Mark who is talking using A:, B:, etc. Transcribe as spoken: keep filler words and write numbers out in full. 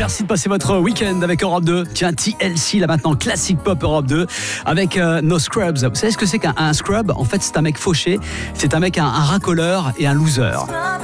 A: Merci de passer votre week-end avec Europe deux. Tiens, T L C là maintenant, classique pop Europe deux avec euh, No Scrubs. Vous savez ce que c'est qu'un un scrub? En fait, c'est un mec fauché, c'est un mec un, un racoleur et un loser.